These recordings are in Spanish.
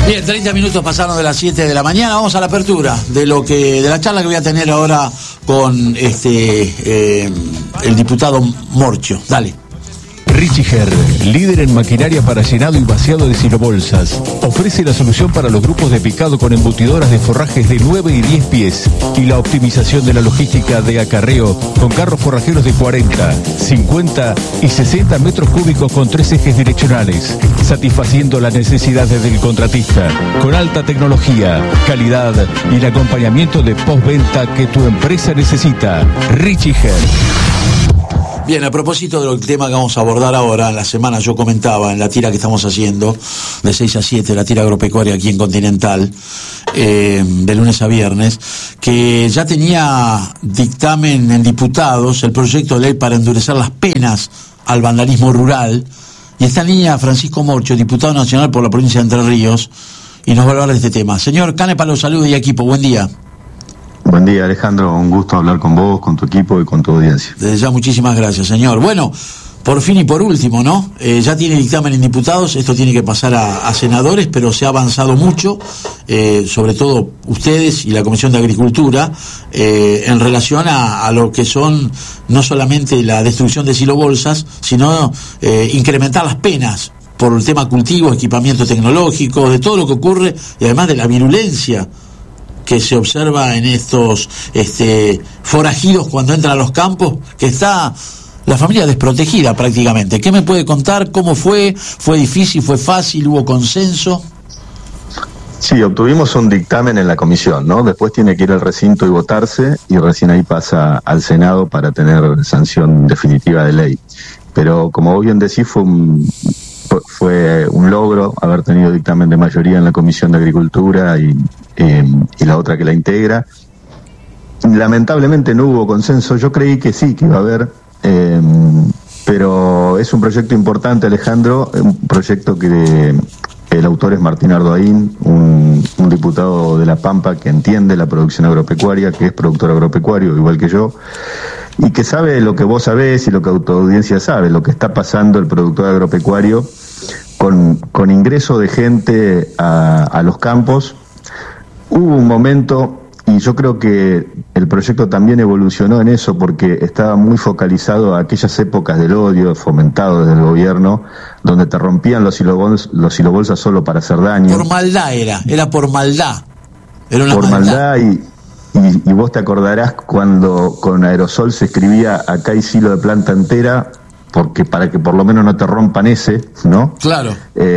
Bien, 30 minutos pasaron de las 7 de la mañana. Vamos a la apertura de la charla que voy a tener ahora con el diputado Morchio. Dale. Richiger, líder en maquinaria para llenado y vaciado de silobolsas, ofrece la solución para los grupos de picado con embutidoras de forrajes de 9 y 10 pies y la optimización de la logística de acarreo con carros forrajeros de 40, 50 y 60 metros cúbicos con 3 ejes direccionales, satisfaciendo las necesidades del contratista, con alta tecnología, calidad y el acompañamiento de postventa que tu empresa necesita. Richiger. Bien, a propósito del tema que vamos a abordar ahora, en la semana yo comentaba en la tira que estamos haciendo, de 6 a 7, la tira agropecuaria aquí en Continental, de lunes a viernes, que ya tenía dictamen en diputados el proyecto de ley para endurecer las penas al vandalismo rural, y está en línea Francisco Morchio, diputado nacional por la provincia de Entre Ríos, y nos va a hablar de este tema. Señor Canepa, los saludos y equipo, buen día. Buen día, Alejandro, un gusto hablar con vos, con tu equipo y con tu audiencia. Desde ya, muchísimas gracias, señor. Bueno, por fin y por último, ¿no? Ya tiene dictamen en diputados, esto tiene que pasar a senadores, pero se ha avanzado mucho, sobre todo ustedes y la Comisión de Agricultura, en relación a lo que son no solamente la destrucción de silobolsas, sino incrementar las penas por el tema cultivo, equipamiento tecnológico, de todo lo que ocurre, y además de la virulencia que se observa en estos forajidos cuando entran a los campos, que está la familia desprotegida prácticamente. ¿Qué me puede contar? ¿Cómo fue? ¿Fue difícil? ¿Fue fácil? ¿Hubo consenso? Sí, obtuvimos un dictamen en la comisión, ¿no? Después tiene que ir al recinto y votarse, y recién ahí pasa al Senado para tener sanción definitiva de ley. Pero como vos bien decís, fue un logro haber tenido dictamen de mayoría en la Comisión de Agricultura y la otra que la integra. Lamentablemente no hubo consenso. Yo creí que sí, que iba a haber, pero es un proyecto importante, Alejandro, un proyecto que el autor es Martín Ardoaín, un diputado de La Pampa que entiende la producción agropecuaria, que es productor agropecuario igual que yo, y que sabe lo que vos sabés y lo que tu audiencia sabe, lo que está pasando el productor agropecuario con ingreso de gente a los campos. Hubo un momento, y yo creo que el proyecto también evolucionó en eso, porque estaba muy focalizado a aquellas épocas del odio fomentado desde el gobierno, donde te rompían los silobolsas solo para hacer daño. Por maldad era por maldad. Era una por maldad. Y vos te acordarás cuando con aerosol se escribía acá hay silo de planta entera, porque para que por lo menos no te rompan ese, ¿no? Claro.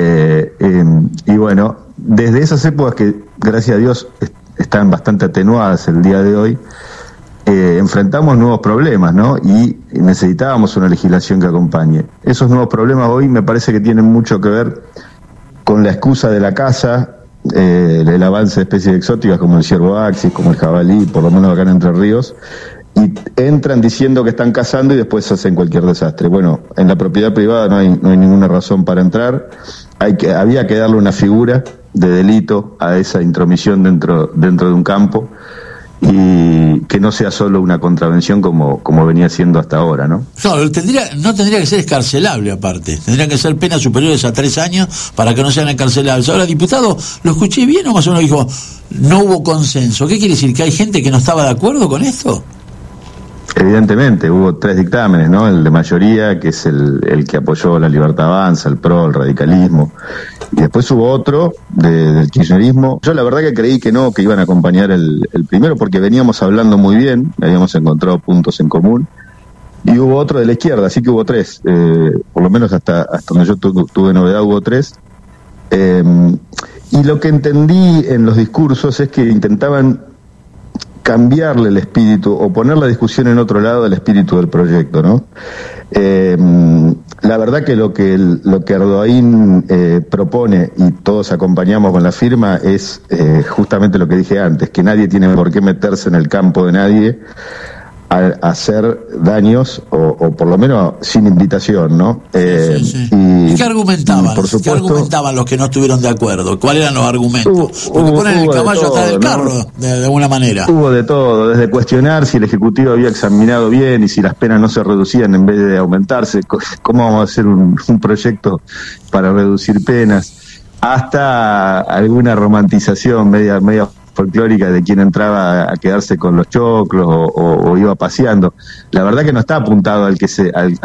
Y bueno, desde esas épocas que, gracias a Dios, están bastante atenuadas el día de hoy, enfrentamos nuevos problemas, ¿no? Y necesitábamos una legislación que acompañe. Esos nuevos problemas hoy me parece que tienen mucho que ver con la excusa de la caza, el avance de especies exóticas como el ciervo axis, como el jabalí, por lo menos acá en Entre Ríos, y entran diciendo que están cazando y después hacen cualquier desastre. Bueno, en la propiedad privada no hay ninguna razón para entrar. Había que darle una figura de delito a esa intromisión dentro de un campo, y que no sea solo una contravención como venía siendo hasta ahora, ¿no? No tendría que ser escarcelable aparte, tendría que ser penas superiores a 3 años para que no sean escarcelables. Ahora, diputado, ¿lo escuché bien o más o menos dijo no hubo consenso? ¿Qué quiere decir? ¿Que hay gente que no estaba de acuerdo con esto? Evidentemente, hubo 3 dictámenes, ¿no? El de mayoría, que es el que apoyó la Libertad Avanza, el PRO, el radicalismo, y después hubo otro del kirchnerismo. Yo la verdad que creí que no, que iban a acompañar el primero, porque veníamos hablando muy bien, habíamos encontrado puntos en común, y hubo otro de la izquierda, así que hubo 3, por lo menos hasta donde yo tuve novedad hubo 3, y lo que entendí en los discursos es que intentaban cambiarle el espíritu o poner la discusión en otro lado del espíritu del proyecto, ¿no? La verdad que lo que Ardoaín propone, y todos acompañamos con la firma, es justamente lo que dije antes, que nadie tiene por qué meterse en el campo de nadie a hacer daños, o por lo menos sin invitación, ¿no? Sí. ¿Y qué argumentaban? Por supuesto, ¿qué argumentaban los que no estuvieron de acuerdo? ¿Cuáles eran los argumentos? Porque ponen el caballo atrás del carro, ¿no? de alguna manera. Hubo de todo, desde cuestionar si el Ejecutivo había examinado bien y si las penas no se reducían en vez de aumentarse. ¿Cómo vamos a hacer un proyecto para reducir penas? hasta alguna romantización media folclórica de quien entraba a quedarse con los choclos o iba paseando. La verdad que no está apuntado al que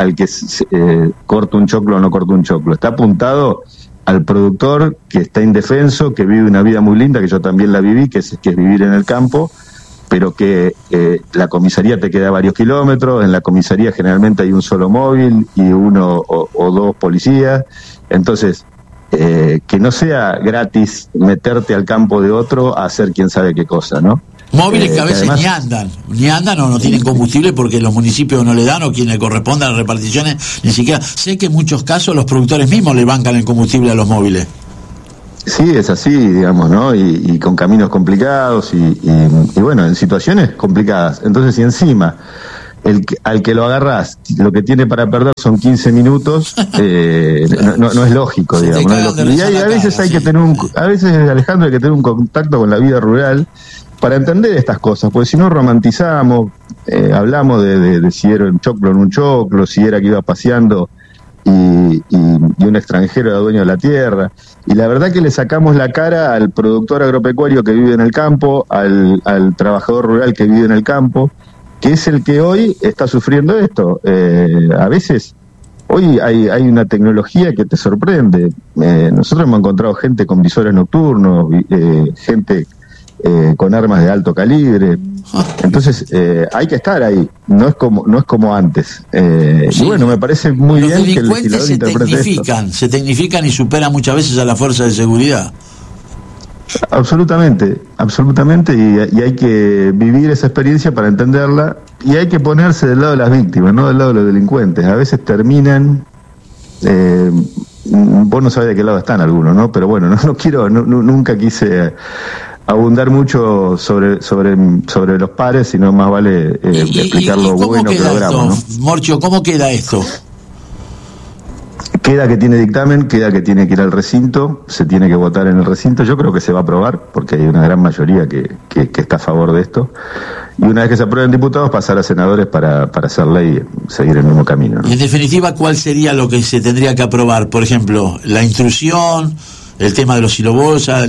corta un choclo o no corta un choclo, está apuntado al productor que está indefenso, que vive una vida muy linda, que yo también la viví, que es vivir en el campo, pero que la comisaría te queda a varios kilómetros, en la comisaría generalmente hay un solo móvil y uno o dos policías, entonces que no sea gratis meterte al campo de otro a hacer quién sabe qué cosa, ¿no? Móviles que a veces ni andan o no tienen combustible porque los municipios no le dan o quien le corresponde a las reparticiones, ni siquiera. Sé que en muchos casos los productores mismos le bancan el combustible a los móviles. Sí, es así, digamos, ¿no? Y con caminos complicados y bueno, en situaciones complicadas. Entonces, si encima al que lo agarrás, lo que tiene para perder son 15 minutos, no es lógico, digamos. No es lógico. Y a veces hay que tener a veces, Alejandro, hay que tener un contacto con la vida rural para entender estas cosas, porque si no romantizamos, hablamos de si era un choclo o no un choclo, si era que iba paseando y un extranjero era dueño de la tierra, y la verdad que le sacamos la cara al productor agropecuario que vive en el campo, al trabajador rural que vive en el campo, que es el que hoy está sufriendo esto. A veces, hoy hay una tecnología que te sorprende. Nosotros hemos encontrado gente con visores nocturnos, gente con armas de alto calibre. Entonces hay que estar ahí, no es como antes. Sí. Y bueno, me parece muy los bien que el legislador interprete se tecnifican y superan muchas veces a la fuerza de seguridad. Absolutamente, y hay que vivir esa experiencia para entenderla, y hay que ponerse del lado de las víctimas, no del lado de los delincuentes. A veces terminan, vos no sabés de qué lado están algunos, ¿no? Pero bueno, nunca quise abundar mucho sobre los pares, sino más vale explicar lo bueno que logramos, ¿no? Morchio, ¿cómo queda esto? Queda que tiene dictamen, queda que tiene que ir al recinto, se tiene que votar en el recinto. Yo creo que se va a aprobar, porque hay una gran mayoría que está a favor de esto. Y una vez que se aprueben diputados, pasar a senadores para hacer ley y seguir el mismo camino, ¿no? Y en definitiva, ¿cuál sería lo que se tendría que aprobar? Por ejemplo, la intrusión, el tema de los silobolsas.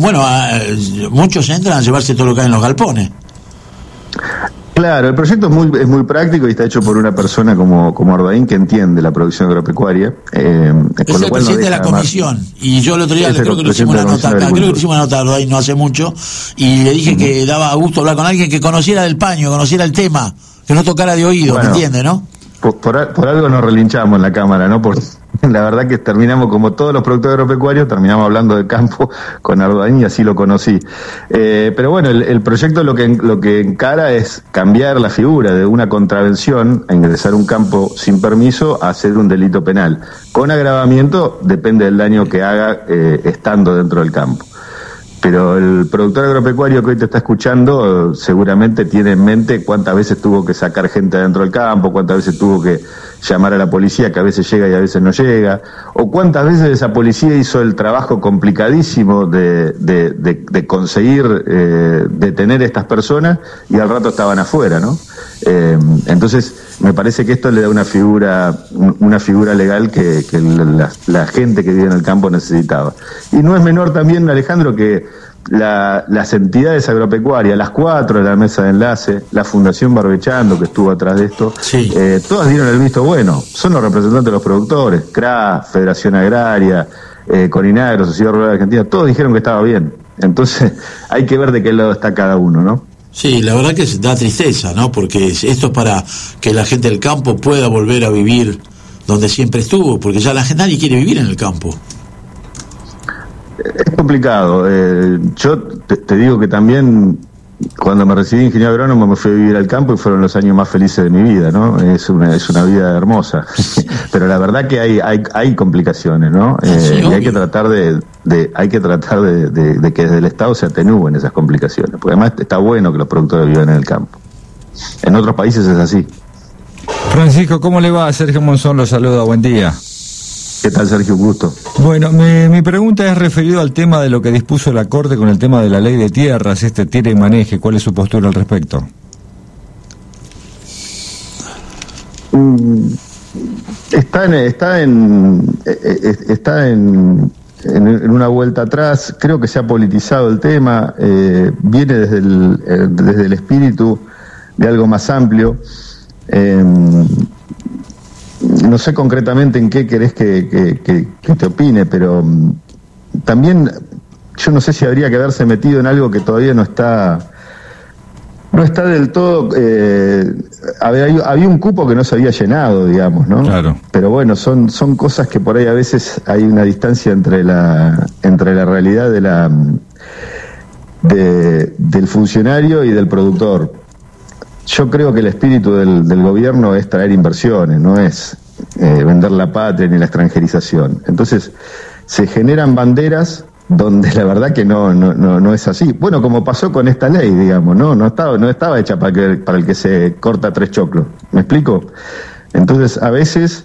Muchos entran a llevarse todo lo que hay en los galpones. Claro, el proyecto es muy práctico y está hecho por una persona como Ardaín, que entiende la producción agropecuaria. Es el presidente de la comisión, y yo el otro día creo que le hicimos una nota a Ardaín no hace mucho, y le dije que daba gusto hablar con alguien que conociera del paño, conociera el tema, que no tocara de oído, bueno, ¿me entiende, no? Por algo nos relinchamos en la Cámara, ¿no? La verdad que terminamos, como todos los productores agropecuarios, terminamos hablando del campo con Ardaín, y así lo conocí. Pero bueno, el proyecto lo que encara es cambiar la figura de una contravención a ingresar a un campo sin permiso a hacer un delito penal. Con agravamiento, depende del daño que haga estando dentro del campo. Pero el productor agropecuario que hoy te está escuchando seguramente tiene en mente cuántas veces tuvo que sacar gente adentro del campo, cuántas veces tuvo que llamar a la policía, que a veces llega y a veces no llega, o cuántas veces esa policía hizo el trabajo complicadísimo de conseguir detener a estas personas y al rato estaban afuera, ¿no? Entonces me parece que esto le da una figura legal que la gente que vive en el campo necesitaba. Y no es menor también, Alejandro, que las entidades agropecuarias, las 4 de la mesa de enlace, la Fundación Barbechando, que estuvo atrás de esto, sí, todas dieron el visto bueno. Son los representantes de los productores, CRA, Federación Agraria, Coninagro, Sociedad Rural Argentina, todos dijeron que estaba bien. Entonces hay que ver de qué lado está cada uno, ¿no? Sí, la verdad que da tristeza, ¿no? Porque esto es para que la gente del campo pueda volver a vivir donde siempre estuvo, porque ya nadie quiere vivir en el campo. Es complicado. Yo te digo que también, cuando me recibí ingeniero agrónomo, me fui a vivir al campo y fueron los años más felices de mi vida, ¿no? Es una vida hermosa. Pero la verdad que hay complicaciones, ¿no? Sí, y hay que tratar de que desde el Estado se atenúen esas complicaciones, porque además está bueno que los productores vivan en el campo. En otros países es así. Francisco, ¿cómo le va? Sergio Monzón lo saluda, buen día. ¿Qué tal, Sergio? Un gusto. Bueno, mi pregunta es referido al tema de lo que dispuso la Corte con el tema de la ley de tierras, tira y maneje. ¿Cuál es su postura al respecto? Está en en una vuelta atrás. Creo que se ha politizado el tema, viene desde el espíritu de algo más amplio. No sé concretamente en qué querés que te opine, pero también yo no sé si habría que haberse metido en algo que todavía no está del todo. Había un cupo que no se había llenado, digamos, ¿no? Claro. Pero bueno, son cosas que por ahí a veces hay una distancia entre la realidad del funcionario y del productor. Yo creo que el espíritu del gobierno es traer inversiones, no es vender la patria ni la extranjerización. Entonces se generan banderas donde la verdad que no es así. Bueno, como pasó con esta ley, digamos, no estaba hecha para el que se corta 3 choclos. ¿Me explico? Entonces, a veces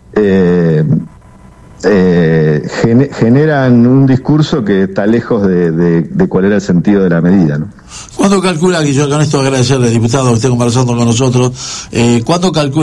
generan un discurso que está lejos de cuál era el sentido de la medida, ¿no? ¿Cuándo calcula, que yo con esto agradecerle, diputado, que esté conversando con nosotros, cuándo calcula